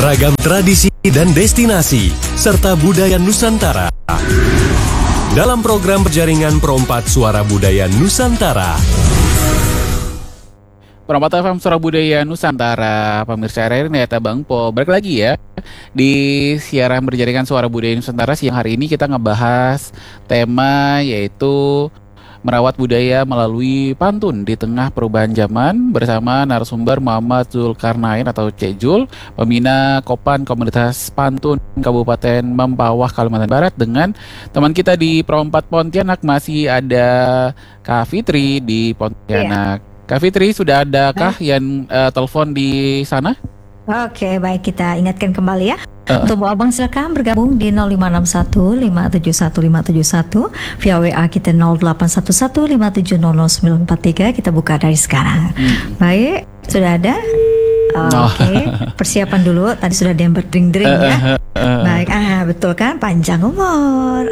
Beragam tradisi dan destinasi, serta budaya Nusantara. Dalam program Penjaringan Perompat Suara Budaya Nusantara. Perompat FM Suara Budaya Nusantara, pemirsa RRI Neta Bang Po. Balik lagi ya di siaran Berjaringan Suara Budaya Nusantara. Siang hari ini kita ngebahas tema yaitu merawat budaya melalui pantun di tengah perubahan zaman bersama narasumber Muhammad Zulkarnain atau Cek Jul, pembina Kopan Komunitas Pantun Kabupaten Mempawah, Kalimantan Barat, dengan teman kita di Perompat Pontianak masih ada Kak Fitri di Pontianak. Ya. Kak Fitri, sudah adakah yang telepon di sana? Oke, baik, kita ingatkan kembali ya. Untuk Bu Abang silakan bergabung di 0561 571 571, via WA kita 0811 5700943. Kita buka dari sekarang. Baik, sudah ada. Oke, persiapan dulu. Tadi sudah ada yang berdring-dring ya. Baik, betul kan, panjang umur.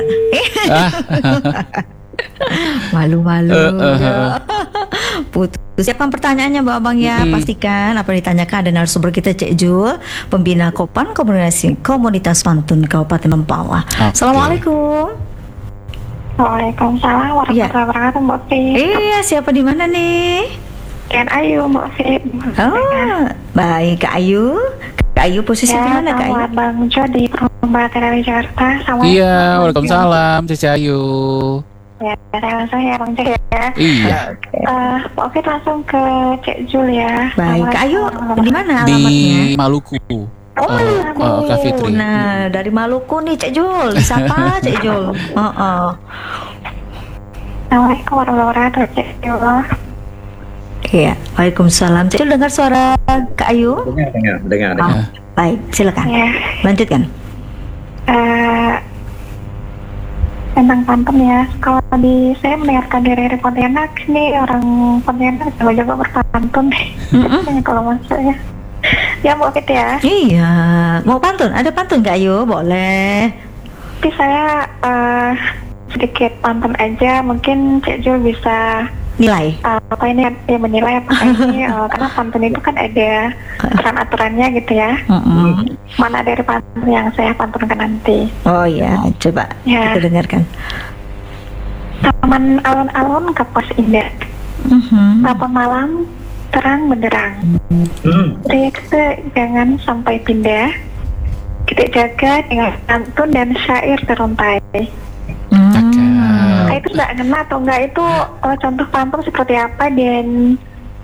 Malu-malu. Putus. Siapkan pertanyaannya Mbak Abang ya. Pastikan apa yang ditanyakan. Ada narasumber kita Cek Jul, pembina Kopan Komunitas Pantun Kabupaten Mempawah. Assalamualaikum. Waalaikumsalam warahmatullahi wabarakatuh, Mbak Fit. Iya, siapa di mana nih? Ken Ayu, Mbak Fit. Oh, baik, Kak Ayu. Kak Ayu posisi di mana, Kak Ayu? Ya, Bang Jo di Perumbahan RRI Jakarta. Iya, waalaikumsalam, Cek Ayu. Ya, saya langsung ya Bang Cek ya. Iya. Oke, langsung ke Cek Jul ya. Baik, Kak Ayu di mana Di alamatnya? Maluku. Kak Fitri. Nah, dari Maluku nih Cek Jul. Siapa Cek Jul? Assalamualaikum warahmatullahi wabarakatuh, Cek Jul. Iya, waalaikumsalam. Cek Jul, dengar suara Kak Ayu? Dengar. Baik, silakan. Ya. Lanjutkan. Tentang pantun ya, kalau saya mendengarkan dari Pontianak, nih orang Pontianak jago-jago berpantun nih. Kalau maksudnya ya Mbak Fit ya. Iya, mau pantun? Ada pantun Kak Ayu? Boleh. Tapi saya sedikit pantun aja, mungkin Cek Jul bisa Nilai. Menilai apakah ini karena pantun itu kan ada aturan-aturannya gitu ya. Mana dari pantun yang saya pantunkan nanti. Oh ya, coba ya. kita dengarkan. Taman alun-alun kapas indah, apa malam terang benderang. Kita jangan sampai pindah, kita jaga dengan pantun dan syair teruntai. Itu nggak ngena atau enggak, itu contoh pantun seperti apa dan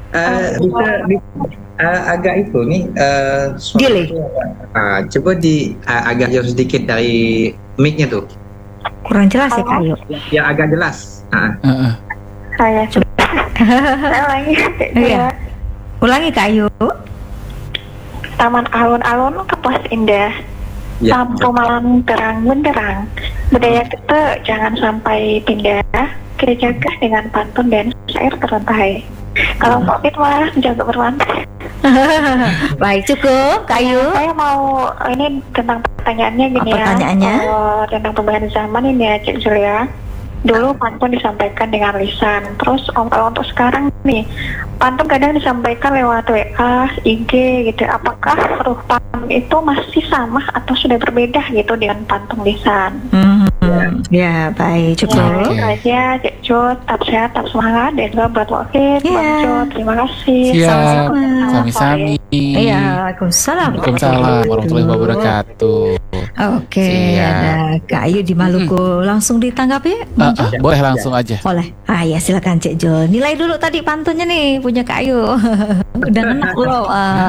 agak itu nih delay. Coba agak jauh sedikit dari mic-nya tuh. Kurang jelas ya Kak Ayu. Ya agak jelas. Saya coba. Saya ulangi. Iya. Ulangi Kak Ayu. Taman alun-alun kepas indah. Lampu malam terang benderang, budaya kita jangan sampai pindah, kita jaga dengan pantun dan syair teruntai. Kalau Mbak Fit malah jaga berpantun. Baik, cukup Kak Ayu. Saya mau ini tentang pertanyaannya gini ya. Pertanyaannya? Tentang perubahan zaman ini ya Cik Julia. Dulu pantun disampaikan dengan lisan, terus kalau untuk sekarang nih pantun kadang disampaikan lewat WA, IG gitu. Apakah huruf pantun itu masih sama atau sudah berbeda gitu dengan pantun lisan? Ya, baik, cukup. Itu aja, Cek Jo, tetap sehat, tetap semangat, dan juga buat Wakil, Bang Jo, terima kasih. Siap, sami-sami. Iya, Waalaikumsalam. Waalaikumsalam warahmatullahi wabarakatuh. Oke, ada Kak Ayu di Maluku. Langsung ditanggapi? Boleh langsung aja. Boleh. Ya silakan Cek Jul. Nilai dulu tadi pantunnya nih punya Kak Ayu. Udah enak loh.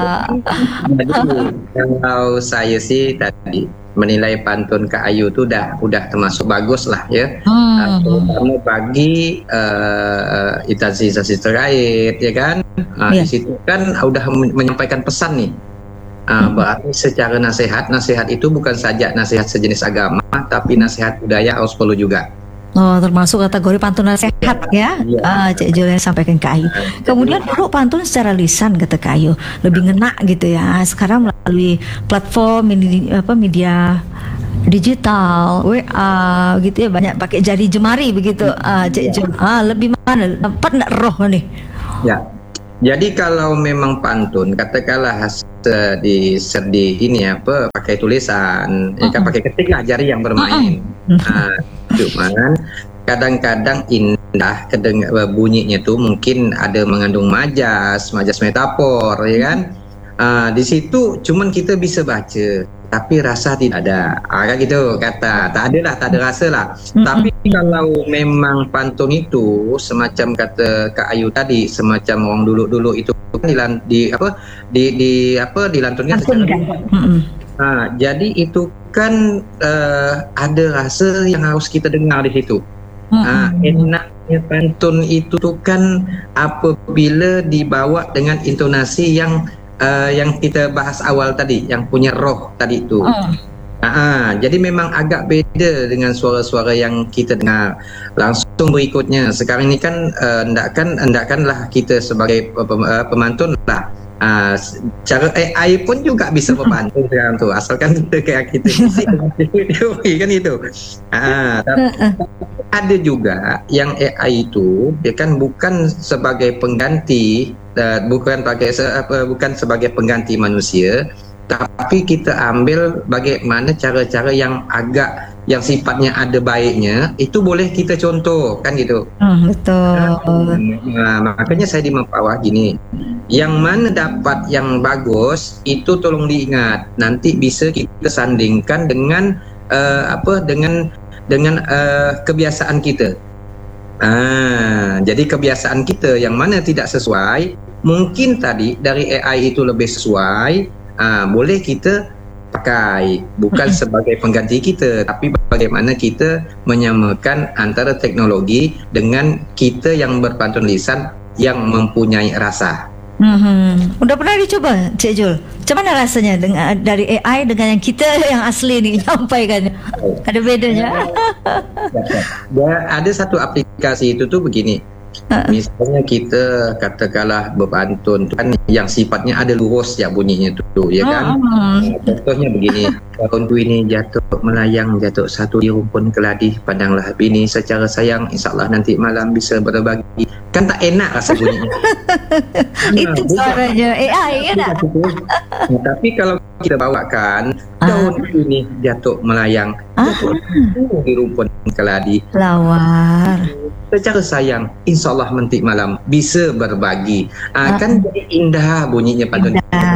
Kalau saya sih tadi menilai pantun Kak Ayu tuh udah termasuk bagus lah ya. Terutama bagi instansi terkait ya kan. Di situ kan udah menyampaikan pesan nih. Berarti secara nasihat itu bukan saja nasihat sejenis agama, tapi nasihat budaya harus perlu juga. Oh, termasuk kategori pantun nasihat ya. Cek Jul yang sampaikan ke Ayu. Kemudian dulu pantun secara lisan kata Kak Ayu lebih ngena gitu ya. Sekarang melalui platform media digital, WA gitu ya, banyak pakai jari jemari begitu. Cek Jul. Lebih mana? Dapat enggak roh nih? Ya. Jadi kalau memang pantun katakanlah di ini apa pakai tulisan, ya kan pakai ketik lah jari yang bermain. Cuman kadang-kadang indah bunyinya tuh mungkin ada mengandung majas metafor, ya kan? Di situ cuman kita bisa baca, tapi rasa tidak ada. Kan gitu kata, tak ada rasa lah. Tapi kalau memang pantun itu semacam kata Kak Ayu tadi, semacam orang dulu itu kan dilantunkan secara jadi itu kan ada rasa yang harus kita dengar di situ. Enaknya pantun itu tuh kan apabila dibawa dengan intonasi yang kita bahas awal tadi, yang punya roh tadi itu. Jadi memang agak beda dengan suara-suara yang kita dengar. Langsung berikutnya, sekarang ini kan hendakkanlah kita sebagai pemantun lah. Cara AI pun juga bisa membantu sekarang tu, asalkan kita teori kan itu. Tapi ada juga yang AI itu dia kan bukan sebagai pengganti, bukan sebagai pengganti manusia, tapi kita ambil bagaimana cara-cara yang sifatnya ada baiknya, itu boleh kita contoh kan gitu. Betul. Makanya saya di Mempawah gini, yang mana dapat yang bagus itu tolong diingat, nanti bisa kita sandingkan dengan kebiasaan kita. Jadi kebiasaan kita yang mana tidak sesuai, mungkin tadi dari AI itu lebih sesuai, boleh kita pakai, bukan sebagai pengganti kita, tapi bagaimana kita menyamakan antara teknologi dengan kita yang berpantun lisan yang mempunyai rasa. Udah pernah dicoba, Cik Jul? Macam mana rasanya dengan dari AI dengan yang kita yang asli ni nyampaikan? Ada bedanya? Ada satu aplikasi itu tuh begini. Misalnya kita katakanlah berpantun kan yang sifatnya ada lurus ya bunyinya tu, ya kan? Contohnya begini, tahunku ini jatuh melayang, jatuh satu di rumpun keladi, pandanglah bini secara sayang, insyaAllah nanti malam bisa berbagi. Kan tak enak rasa bunyinya. Itu suaranya AI kan? Tapi kalau kita bawakan tahunku ini jatuh melayang, jatuh di rumpun keladi, lawar secara sayang, insyaAllah nanti malam bisa berbagi. Kan jadi indah bunyinya pantun.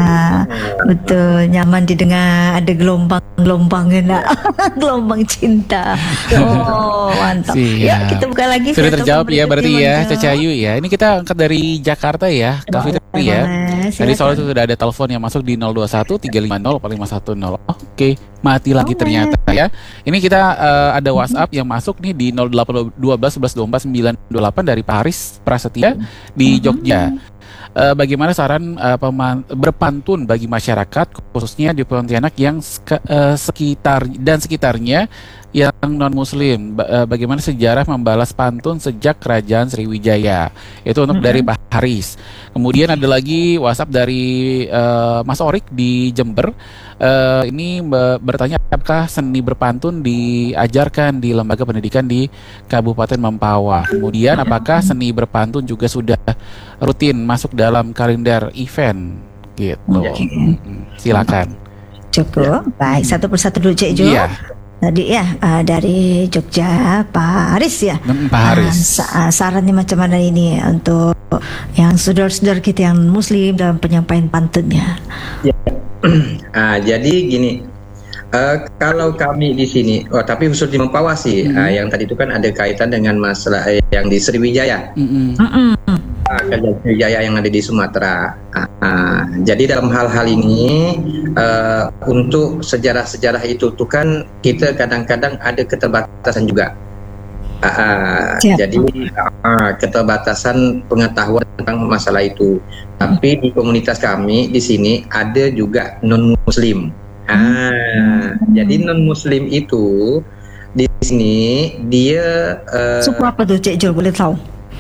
Betul, nyaman didengar, ada gelombang-gelombang nak. Gelombang cinta. Oh, mantap. Ya, kita buka lagi. Sudah terjawab ya berarti ya, Caca Ayu ya. Ini kita angkat dari Jakarta ya, Kak Fitri ya. Tadi soalnya sudah ada telepon yang masuk di 021 350 4510. Oke, mati lagi ternyata ya. Ini kita ada WhatsApp yang masuk nih di 0812 11 24 928 dari Pak Haris Prasetya di Jogja. Bagaimana saran berpantun bagi masyarakat khususnya di Pontianak yang sekitarnya yang non-muslim, bagaimana sejarah membalas pantun sejak Kerajaan Sriwijaya. Itu untuk dari Pak Haris. Kemudian ada lagi WhatsApp dari Mas Orik di Jember. Ini bertanya apakah seni berpantun diajarkan di lembaga pendidikan di Kabupaten Mempawah. Kemudian apakah seni berpantun juga sudah rutin masuk dalam kalender event gitu. Silakan. Cukup. Baik, satu persatu dulu Cik Jo. Iya. Tadi ya dari Jogja Pak Haris ya. Pak Haris. Sarannya macam mana ini untuk yang saudara-saudara kita yang muslim dalam penyampaian pantunnya? Ya. Jadi gini, kalau kami di sini, tapi khusus di Mempawah sih, yang tadi itu kan ada kaitan dengan masalah yang di Sriwijaya. Kerajaan Sriwijaya yang ada di Sumatera. Jadi dalam hal-hal ini untuk sejarah-sejarah itu tuh kan kita kadang-kadang ada keterbatasan juga. Jadi keterbatasan pengetahuan tentang masalah itu. Tapi di komunitas kami di sini ada juga non-muslim. Jadi non-muslim itu di sini dia suku apa tuh Cik Jul, boleh tahu?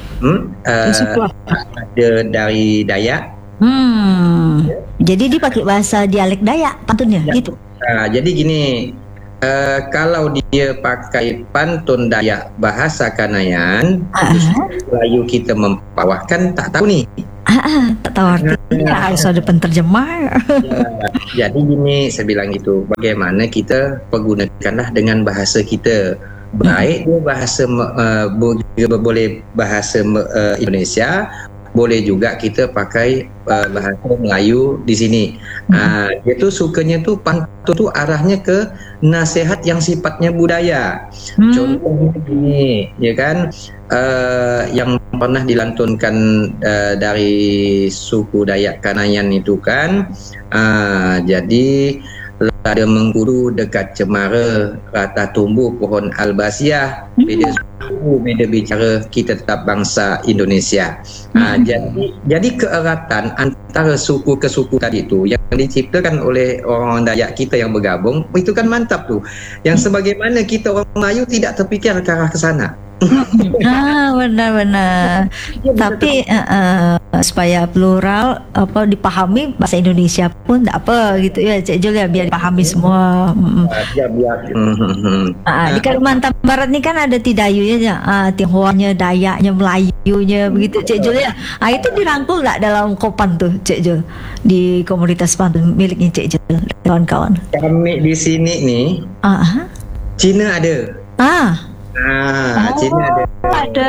Ada dari Dayak. Jadi dia pakai bahasa dialek Dayak pantunnya gitu. Jadi gini, kalau dia pakai pantun Dayak bahasa Kanayan, Melayu kita Mempawah kan tak tahu nih. Tak tahu artinya, harus ada penterjemah. Ya, jadi gini saya bilang gitu, bagaimana kita pergunakanlah dengan bahasa kita. Baik dia bahasa boleh bahasa Indonesia, boleh juga kita pakai bahasa Melayu di sini. Dia tuh sukanya tuh pantun tuh arahnya ke nasihat yang sifatnya budaya. Contohnya gini, ya kan, yang pernah dilantunkan dari suku Dayak Kanayan itu kan, jadi lada mengkuru dekat cemara, rata tumbuh pohon albasiah, beda suku, beda bicara, kita tetap bangsa Indonesia. Jadi keeratan antara suku ke suku tadi itu yang diciptakan oleh orang Dayak kita yang bergabung, itu kan mantap tuh. Yang sebagaimana kita orang Melayu tidak terfikir ke arah ke sana. Benar-benar. Tapi supaya plural dipahami bahasa Indonesia pun tak apa gitu ya Cik Jul ya, biar dipahami semua. Di Kalimantan Barat ni kan ada Tidayunya, Tionghoanya, Dayaknya, Melayunya begitu Cik Jul ya. Itu dirangkul tak dalam Kopan tuh Cik Jul, di komunitas pantun miliknya Cik Jul, kawan-kawan? Kami di sini nih, Cina ada. Cina ada.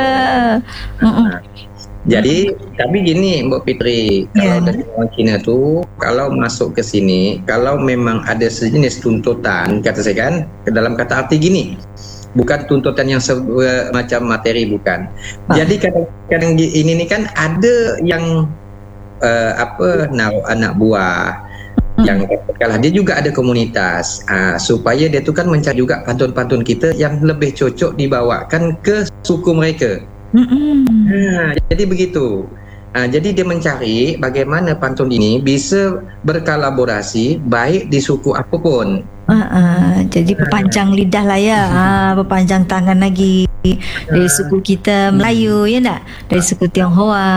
Jadi, tapi gini Mbak Fitri, kalau dari orang Cina tuh, kalau masuk ke sini, kalau memang ada sejenis tuntutan, kata saya kan, ke dalam kata arti gini, bukan tuntutan yang macam materi, bukan. Jadi kadang-kadang ini nih kan ada yang naruh anak buah, yang kalau dia juga ada komunitas, supaya dia tuh kan mencari juga pantun-pantun kita yang lebih cocok dibawakan ke suku mereka. Jadi begitu. Jadi dia mencari bagaimana pantun ini bisa berkolaborasi baik di suku apapun. Jadi perpanjang lidah lah ya, perpanjang tangan lagi dari suku kita Melayu ya nak, dari suku Tionghoa,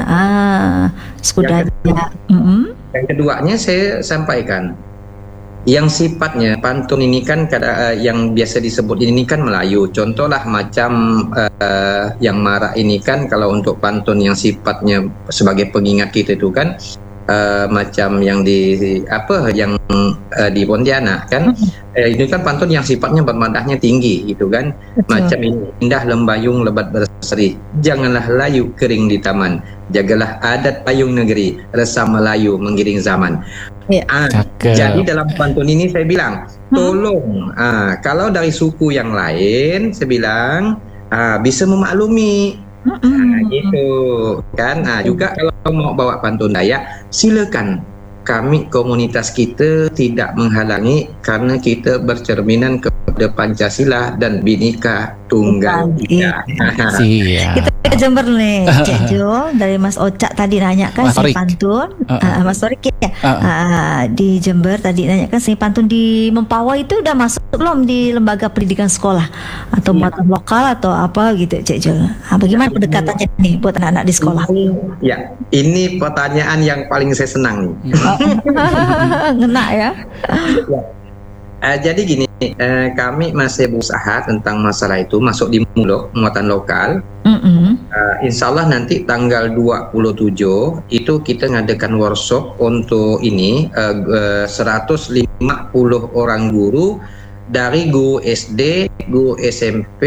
suku Dayak. Yang keduanya saya sampaikan, yang sifatnya pantun ini kan yang biasa disebut ini kan Melayu. Contohlah macam yang marak ini kan, kalau untuk pantun yang sifatnya sebagai pengingat kita itu kan macam yang di di Pontianak kan, ini kan pantun yang sifatnya bermadahnya tinggi gitu kan. Macam ini, indah lembayung lebat berseri, janganlah layu kering di taman, jagalah adat payung negeri, resah Melayu mengiring zaman. Jadi dalam pantun ini saya bilang, tolong kalau dari suku yang lain saya bilang bisa memaklumi. Gitu kan. Juga kalau mau bawa pantun Dayak, silakan. Kami komunitas kita tidak menghalangi, karena kita bercerminan kepada Pancasila dan Bhinneka Tunggal Ika. Kita ke Jember nih Cik Jul, dari Mas Ocak tadi nanyakan si pantun, Mas Torik ya, di Jember tadi nanyakan si pantun di Mempawah itu udah masuk belum di lembaga pendidikan sekolah atau muatan lokal atau apa gitu Cik Jul? Bagaimana pendekatannya nih buat anak-anak di sekolah? Ya, ini pertanyaan yang paling saya senang nih. Ngena ya. Jadi gini, kami masih berusaha tentang masalah itu masuk di muatan lokal. Insya Allah nanti tanggal 27 itu kita ngadakan workshop untuk ini 150 orang guru, dari guru SD, guru SMP,